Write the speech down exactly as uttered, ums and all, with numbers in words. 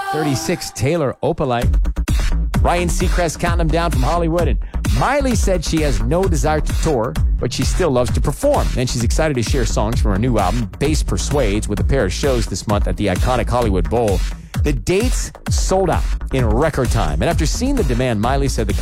thirty-six, Taylor Opalite. Ryan Seacrest counting them down from Hollywood. And Miley said she has no desire to tour, but she still loves to perform. And she's excited to share songs from her new album, Bass Persuades, with a pair of shows this month at the iconic Hollywood Bowl. The dates sold out in record time. And after seeing the demand, Miley said the